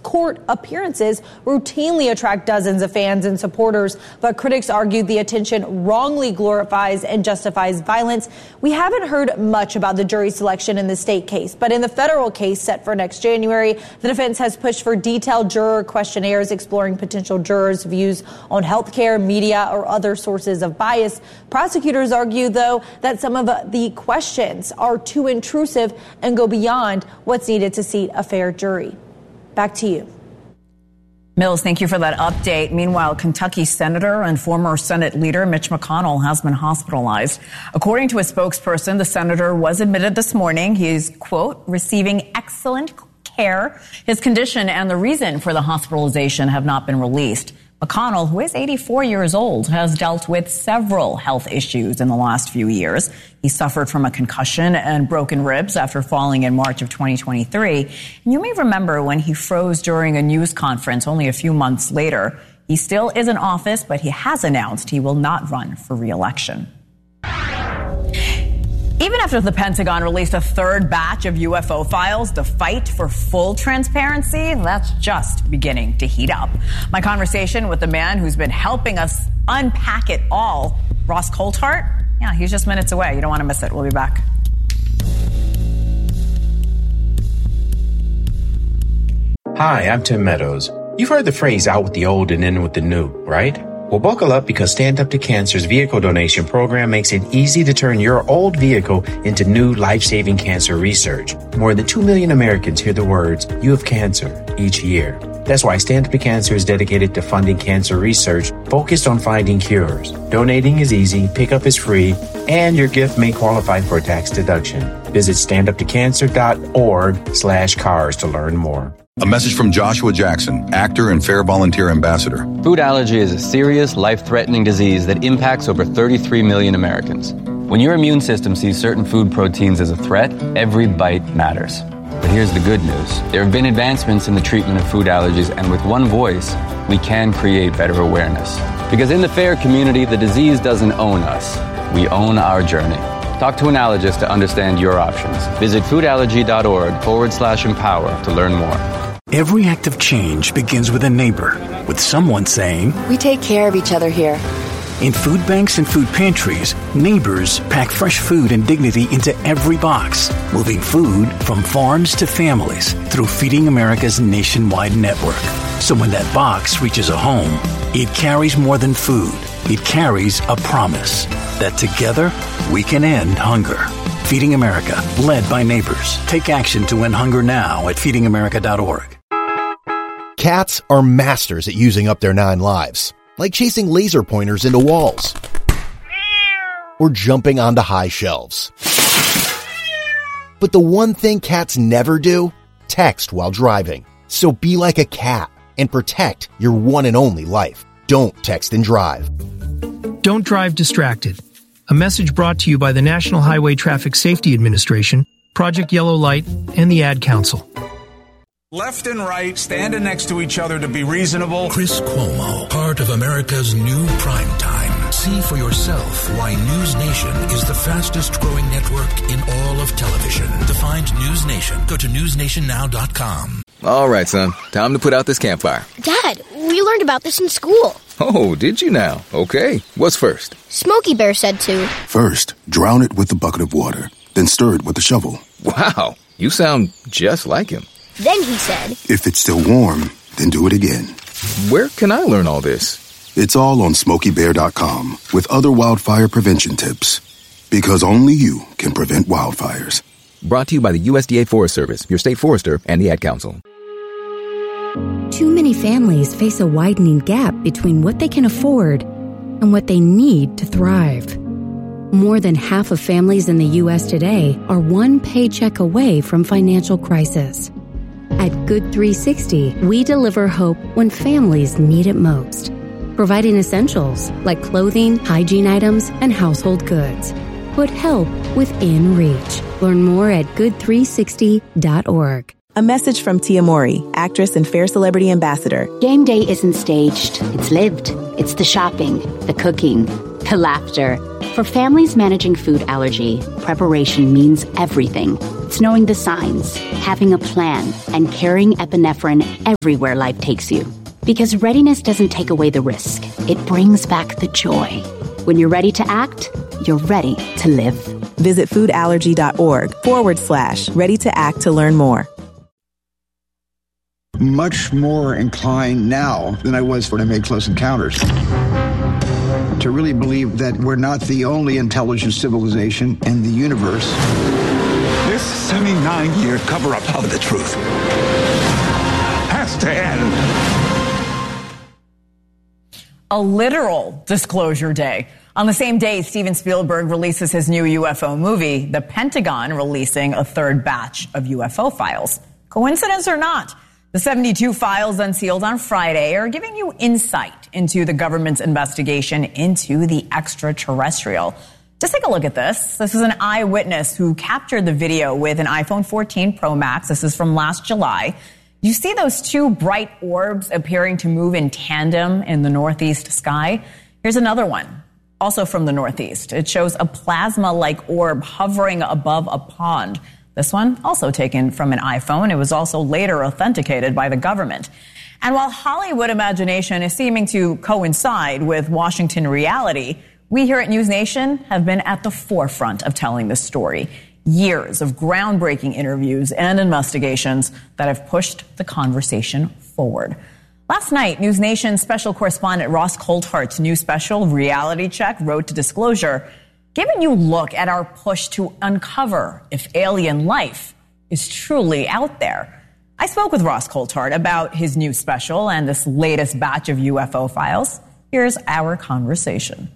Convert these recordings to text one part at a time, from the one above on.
court appearances routinely attract dozens of fans and supporters, but critics argued the attention wrongly glorifies and justifies violence. We haven't heard much about the jury selection in the state case, but in the federal case set for next January, the defense has pushed for detailed juror questionnaires exploring potential jurors' views on healthcare, media, or other sources of bias. Prosecutors argue, though, that some of the questions are too intrusive and go beyond what's needed to seat a fair jury. Back to you. Mills, thank you for that update. Meanwhile, Kentucky Senator and former Senate leader Mitch McConnell has been hospitalized. According to a spokesperson, the senator was admitted this morning. He's, quote, receiving excellent care. His condition and the reason for the hospitalization have not been released. McConnell, who is 84 years old, has dealt with several health issues in the last few years. He suffered from a concussion and broken ribs after falling in March of 2023. And you may remember when he froze during a news conference only a few months later. He still is in office, but he has announced he will not run for re-election. Even after the Pentagon released a third batch of UFO files, the fight for full transparency, that's just beginning to heat up. My conversation with the man who's been helping us unpack it all, Ross Coulthart, yeah, he's just minutes away. You don't want to miss it. We'll be back. Hi, I'm Tim Meadows. You've heard the phrase out with the old and in with the new, right? Well, buckle up because Stand Up to Cancer's vehicle donation program makes it easy to turn your old vehicle into new life-saving cancer research. More than 2 million Americans hear the words, "You have cancer," each year. That's why Stand Up to Cancer is dedicated to funding cancer research focused on finding cures. Donating is easy, pickup is free, and your gift may qualify for a tax deduction. Visit standuptocancer.org/cars to learn more. A message from Joshua Jackson, actor and Fair Volunteer Ambassador. Food allergy is a serious, life-threatening disease that impacts over 33 million Americans. When your immune system sees certain food proteins as a threat, every bite matters. But here's the good news. There have been advancements in the treatment of food allergies, and with one voice, we can create better awareness. Because in the FAIR community, the disease doesn't own us. We own our journey. Talk to an allergist to understand your options. Visit foodallergy.org/empower to learn more. Every act of change begins with a neighbor, with someone saying, "We take care of each other here." In food banks and food pantries, neighbors pack fresh food and dignity into every box, moving food from farms to families through Feeding America's nationwide network. So when that box reaches a home, it carries more than food. It carries a promise that together we can end hunger. Feeding America, led by neighbors. Take action to end hunger now at feedingamerica.org. Cats are masters at using up their 9 lives, like chasing laser pointers into walls or jumping onto high shelves. But the one thing cats never do, text while driving. So be like a cat and protect your one and only life. Don't text and drive. Don't drive distracted. A message brought to you by the National Highway Traffic Safety Administration, Project Yellow Light, and the Ad Council. Left and right, standing next to each other to be reasonable. Chris Cuomo, part of America's new primetime. See for yourself why News Nation is the fastest growing network in all of television. To find News Nation, go to newsnationnow.com. All right, son. Time to put out this campfire. Dad, we learned about this in school. Oh, did you now? Okay. What's first? Smokey Bear said to. First, drown it with a bucket of water. Then stir it with a shovel. Wow. You sound just like him. Then he said, if it's still warm, then do it again. Where can I learn all this? It's all on SmokeyBear.com with other wildfire prevention tips. Because only you can prevent wildfires. Brought to you by the USDA Forest Service, your state forester, and the Ad Council. Too many families face a widening gap between what they can afford and what they need to thrive. More than half of families in the U.S. today are one paycheck away from financial crisis. At Good 360, we deliver hope when families need it most, providing essentials like clothing, hygiene items, and household goods. Put help within reach. Learn more at good360.org. A message from Tia Mowry, actress and Fair Celebrity Ambassador. Game day isn't staged. It's lived. It's the shopping, the cooking, the laughter. For families managing food allergy, preparation means everything. It's knowing the signs, having a plan, and carrying epinephrine everywhere life takes you. Because readiness doesn't take away the risk. It brings back the joy. When you're ready to act, you're ready to live. Visit foodallergy.org/ready to act to learn more. Much more inclined now than I was when I made Close Encounters to really believe that we're not the only intelligent civilization in the universe. This 79-year cover-up of the truth has to end. A literal disclosure day. On the same day, Steven Spielberg releases his new UFO movie, the Pentagon releasing a third batch of UFO files. Coincidence or not? The 72 files unsealed on Friday are giving you insight into the government's investigation into the extraterrestrial. Just take a look at this. This is an eyewitness who captured the video with an iPhone 14 Pro Max. This is from last July. You see those two bright orbs appearing to move in tandem in the northeast sky? Here's another one, also from the northeast. It shows a plasma-like orb hovering above a pond. This one, also taken from an iPhone. It was also later authenticated by the government. And while Hollywood imagination is seeming to coincide with Washington reality, we here at News Nation have been at the forefront of telling this story. Years of groundbreaking interviews and investigations that have pushed the conversation forward. Last night, News Nation special correspondent Ross Coulthart's new special, Reality Check, Road to Disclosure, giving you a look at our push to uncover if alien life is truly out there. I spoke with Ross Coulthart about his new special and this latest batch of UFO files. Here's our conversation.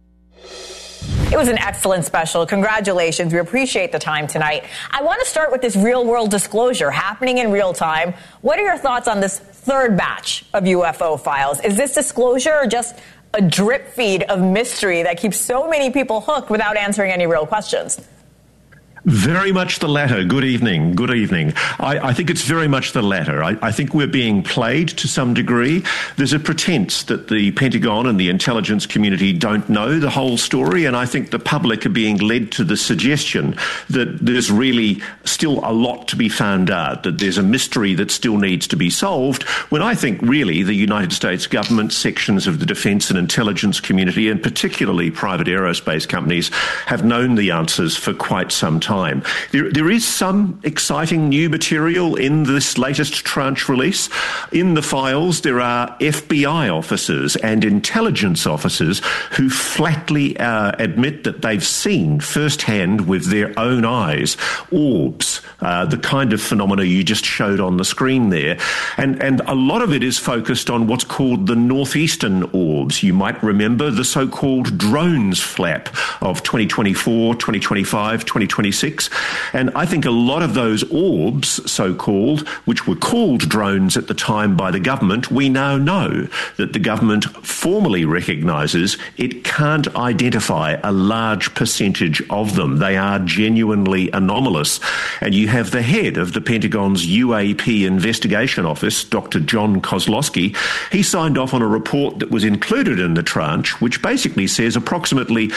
It was an excellent special. Congratulations. We appreciate the time tonight. I want to start with this real-world disclosure happening in real time. What are your thoughts on this third batch of UFO files? Is this disclosure or just a drip feed of mystery that keeps so many people hooked without answering any real questions? Very much the latter. Good evening. Good evening. I think it's very much the latter. I think we're being played to some degree. There's a pretense that the Pentagon and the intelligence community don't know the whole story, and I think the public are being led to the suggestion that there's really still a lot to be found out, that there's a mystery that still needs to be solved, when I think really the United States government, sections of the defence and intelligence community, and particularly private aerospace companies, have known the answers for quite some time. There is some exciting new material in this latest tranche release. In the files, there are FBI officers and intelligence officers who flatly admit that they've seen firsthand with their own eyes orbs, the kind of phenomena you just showed on the screen there. And a lot of it is focused on what's called the northeastern orbs. You might remember the so-called drones flap of 2024, 2025, 2026. And I think a lot of those orbs, so-called, which were called drones at the time by the government, we now know that the government formally recognises it can't identify a large percentage of them. They are genuinely anomalous. And you have the head of the Pentagon's UAP Investigation Office, Dr. John Kozlowski. He signed off on a report that was included in the tranche, which basically says approximately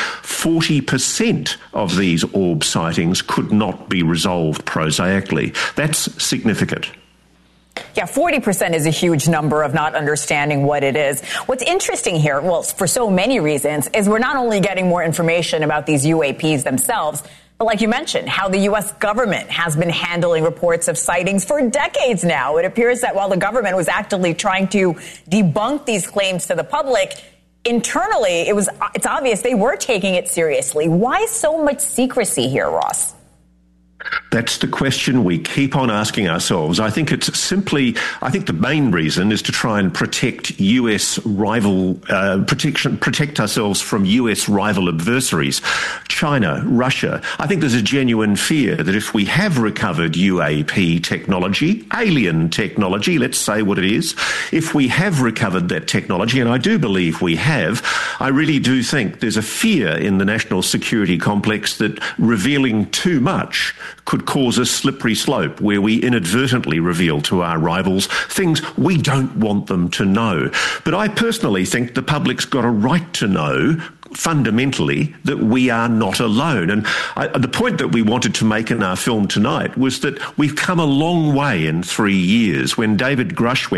40% of these orb sightings could not be resolved prosaically. That's significant. Yeah, 40% is a huge number of not understanding what it is. What's interesting here, well, for so many reasons, is we're not only getting more information about these UAPs themselves, but like you mentioned, how the U.S. government has been handling reports of sightings for decades now. It appears that while the government was actively trying to debunk these claims to the public, internally, it's obvious they were taking it seriously. Why so much secrecy here, Ross? That's the question we keep on asking ourselves. I think the main reason is to try and protect protect ourselves from US rival adversaries, China, Russia. I think there's a genuine fear that if we have recovered UAP technology, alien technology, let's say what it is, if we have recovered that technology, and I do believe we have, I really do think there's a fear in the national security complex that revealing too much could cause a slippery slope where we inadvertently reveal to our rivals things we don't want them to know. But I personally think the public's got a right to know fundamentally that we are not alone. And the point that we wanted to make in our film tonight was that we've come a long way in 3 years. When David Grush went